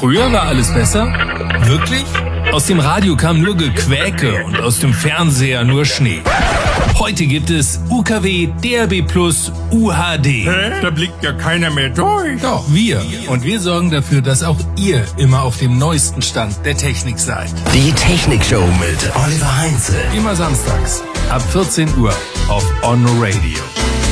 Früher war alles besser? Wirklich? Aus dem Radio kam nur Gequäke und aus dem Fernseher nur Schnee. Heute gibt es UKW, DAB+, UHD. Hä? Da blickt ja keiner mehr durch. Doch, wir. Und wir sorgen dafür, dass auch ihr immer auf dem neuesten Stand der Technik seid. Die Technikshow mit Oliver Heinze. Immer samstags ab 14 Uhr auf On Radio.